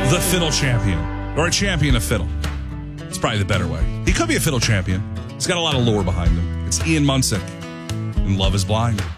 the fiddle champion, or a champion of fiddle. It's probably the better way. He could be a fiddle champion. He's got a lot of lore behind him. It's Ian Munsick, and Love is Blind.